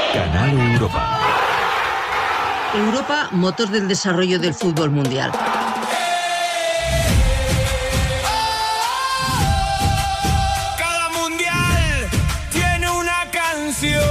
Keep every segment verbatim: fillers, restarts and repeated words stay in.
Canal Europa. Europa, motor del desarrollo del fútbol mundial. Cada mundial tiene una canción.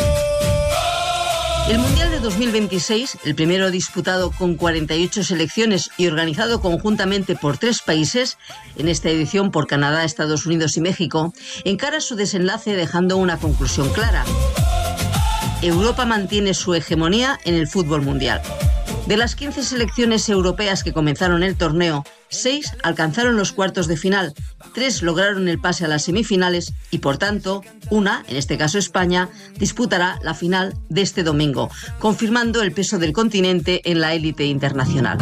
El Mundial de dos mil veintiséis, el primero disputado con cuarenta y ocho selecciones y organizado conjuntamente por tres países, en esta edición por Canadá, Estados Unidos y México, encara su desenlace dejando una conclusión clara. Europa mantiene su hegemonía en el fútbol mundial. De las quince selecciones europeas que comenzaron el torneo, seis alcanzaron los cuartos de final, tres lograron el pase a las semifinales y, por tanto, una, en este caso España, disputará la final de este domingo, confirmando el peso del continente en la élite internacional.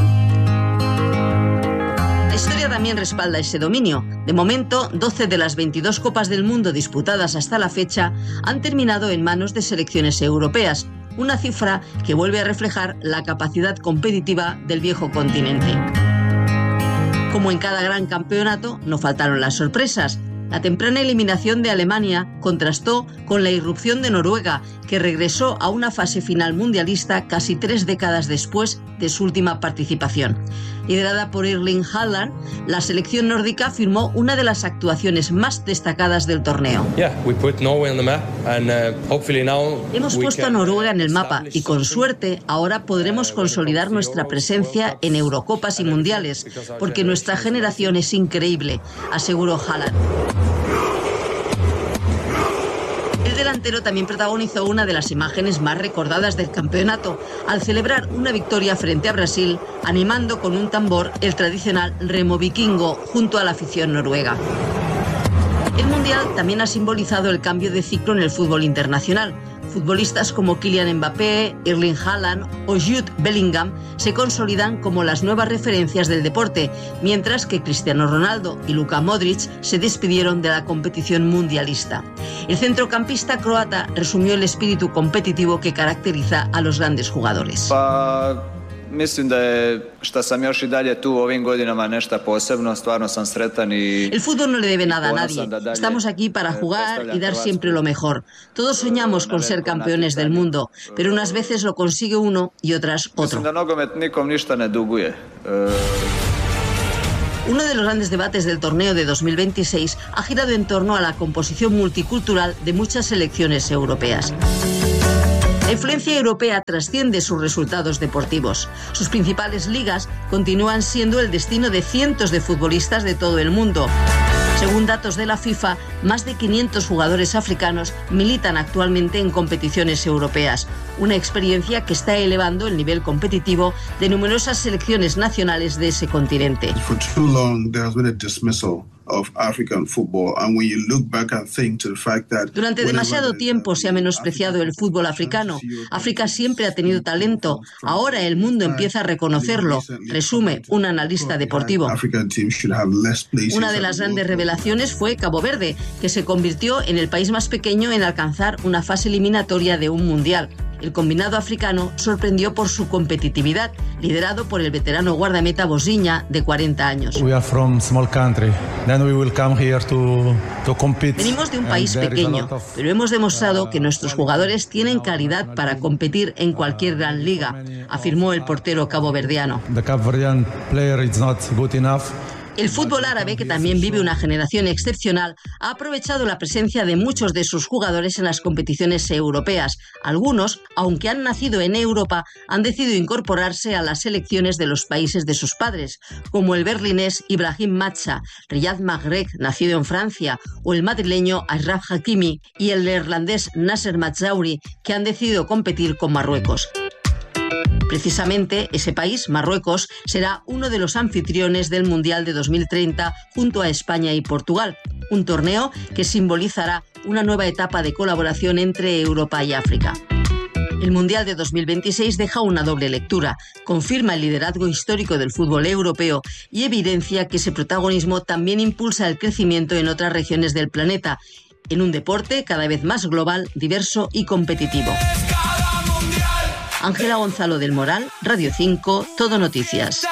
La historia también respalda ese dominio. De momento, doce de las veintidós Copas del Mundo disputadas hasta la fecha han terminado en manos de selecciones europeas, una cifra que vuelve a reflejar la capacidad competitiva del viejo continente. Como en cada gran campeonato, no faltaron las sorpresas. La temprana eliminación de Alemania contrastó con la irrupción de Noruega, que regresó a una fase final mundialista casi tres décadas después de su última participación. Liderada por Erling Haaland, la selección nórdica firmó una de las actuaciones más destacadas del torneo. Hemos puesto a Noruega en el mapa y, con suerte, ahora podremos consolidar nuestra presencia en Eurocopas y Mundiales, porque nuestra generación es increíble, aseguró Haaland. El delantero también protagonizó una de las imágenes más recordadas del campeonato al celebrar una victoria frente a Brasil, animando con un tambor el tradicional remo vikingo junto a la afición noruega. El Mundial también ha simbolizado el cambio de ciclo en el fútbol internacional. Futbolistas como Kylian Mbappé, Erling Haaland o Jude Bellingham se consolidan como las nuevas referencias del deporte, mientras que Cristiano Ronaldo y Luka Modric se despidieron de la competición mundialista. El centrocampista croata resumió el espíritu competitivo que caracteriza a los grandes jugadores. Mislim da je šta sam još i dalje tu ovim godinama nešto posebno, stvarno sam sretan y... El fútbol no le debe nada a nadie. Estamos aquí para jugar y dar siempre lo mejor. Todos soñamos con ser campeones del mundo, pero unas veces lo consigue uno y otras otro. Mislim da nogomet nikom ništa ne duguje. Uno de los grandes debates del torneo de dos mil veintiséis ha girado en torno a la composición multicultural de muchas selecciones europeas. La influencia europea trasciende sus resultados deportivos. Sus principales ligas continúan siendo el destino de cientos de futbolistas de todo el mundo. Según datos de la FIFA, más de quinientos jugadores africanos militan actualmente en competiciones europeas, una experiencia que está elevando el nivel competitivo de numerosas selecciones nacionales de ese continente. Durante demasiado tiempo se ha menospreciado el fútbol africano. África siempre ha tenido talento. Ahora el mundo empieza a reconocerlo, resume un analista deportivo. Una de las grandes revelaciones fue Cabo Verde, que se convirtió en el país más pequeño en alcanzar una fase eliminatoria de un mundial. El combinado africano sorprendió por su competitividad, liderado por el veterano guardameta Boziña, de cuarenta años. Venimos de un país pequeño, pero hemos demostrado que nuestros jugadores tienen calidad para competir en cualquier gran liga, afirmó el portero caboverdiano. El fútbol árabe, que también vive una generación excepcional, ha aprovechado la presencia de muchos de sus jugadores en las competiciones europeas. Algunos, aunque han nacido en Europa, han decidido incorporarse a las selecciones de los países de sus padres, como el berlinés Ibrahim Macha, Riyad Mahrez, nacido en Francia, o el madrileño Achraf Hakimi y el neerlandés Nasser Matzaouri, que han decidido competir con Marruecos. Precisamente ese país, Marruecos, será uno de los anfitriones del Mundial de dos mil treinta junto a España y Portugal, un torneo que simbolizará una nueva etapa de colaboración entre Europa y África. El Mundial de dos mil veintiséis deja una doble lectura, confirma el liderazgo histórico del fútbol europeo y evidencia que ese protagonismo también impulsa el crecimiento en otras regiones del planeta, en un deporte cada vez más global, diverso y competitivo. Ángela Gonzalo del Moral, Radio cinco, Todo Noticias.